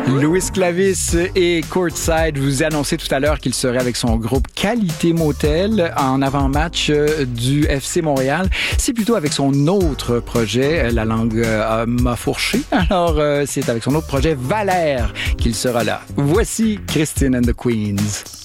Louis Clavis et Courtside vous annoncez tout à l'heure qu'il serait avec son groupe Qualité Motel en avant-match du FC Montréal. C'est plutôt avec son autre projet, la langue m'a fourché. Alors, c'est avec son autre projet Valère qu'il sera là. Voici Christine and the Queens.